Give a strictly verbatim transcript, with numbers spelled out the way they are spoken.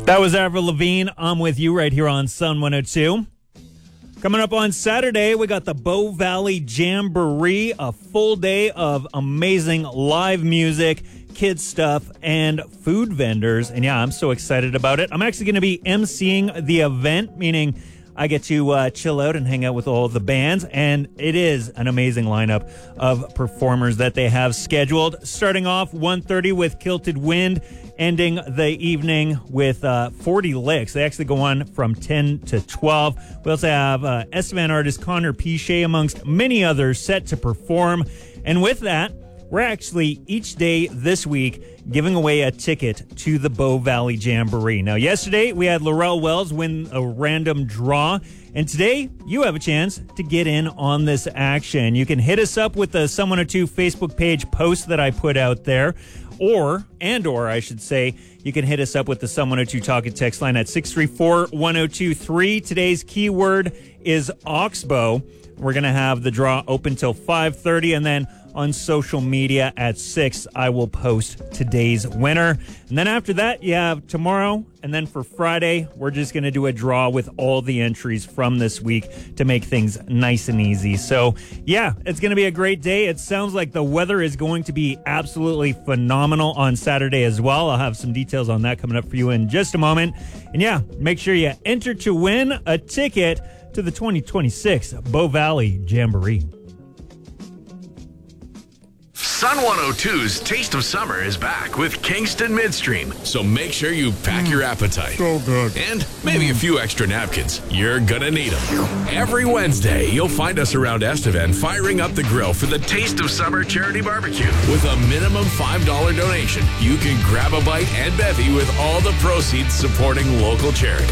That was Avril Lavigne. I'm with you right here on Sun one oh two. Coming up on Saturday, we got the Bow Valley Jamboree, a full day of amazing live music, kids stuff, and food vendors. And yeah, I'm so excited about it. I'm actually going to be emceeing the event, meaning I get to uh, chill out and hang out with all the bands, and it is an amazing lineup of performers that they have scheduled. Starting off one thirty with Kilted Wind, ending the evening with uh, forty Licks. They actually go on from ten to twelve. We also have uh, Estevan artist Connor Piche, amongst many others, set to perform. And with that, we're actually each day this week giving away a ticket to the Bow Valley Jamboree. Now, yesterday we had Laurel Wells win a random draw, and today you have a chance to get in on this action. You can hit us up with the Sun one oh two Facebook page post that I put out there, or, and or I should say, you can hit us up with the Sun one oh two Talk and Text line at six three four, one oh two three. Today's keyword is Oxbow. We're going to have the draw open till five thirty, and then on social media at six, I will post today's winner. And then after that, you have tomorrow. And then for Friday, we're just going to do a draw with all the entries from this week to make things nice and easy. So, yeah, it's going to be a great day. It sounds like the weather is going to be absolutely phenomenal on Saturday as well. I'll have some details on that coming up for you in just a moment. And yeah, make sure you enter to win a ticket to the twenty twenty-six Bow Valley Jamboree. Sun one oh two's Taste of Summer is back with Kingston Midstream. So make sure you pack mm, your appetite. So good. And maybe mm. a few extra napkins. You're gonna need them. Every Wednesday, you'll find us around Estevan firing up the grill for the Taste of Summer charity barbecue. With a minimum five dollars donation, you can grab a bite and bevy with all the proceeds supporting local charity.